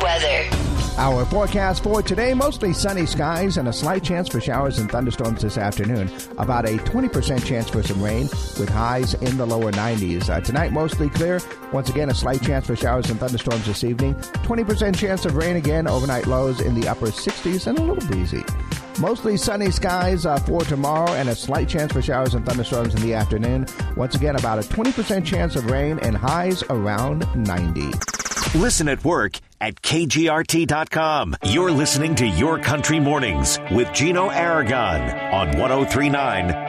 weather. Our forecast for today, mostly sunny skies and a slight chance for showers and thunderstorms this afternoon. About a 20% chance for some rain with highs in the lower 90s. Tonight, mostly clear. Once again, a slight chance for showers and thunderstorms this evening. 20% chance of rain again. Overnight lows in the upper 60s and a little breezy. Mostly sunny skies for tomorrow and a slight chance for showers and thunderstorms in the afternoon. Once again, about a 20% chance of rain and highs around 90. Listen at work at KGRT.com. You're listening to Your Country Mornings with Gino Aragon on 103.9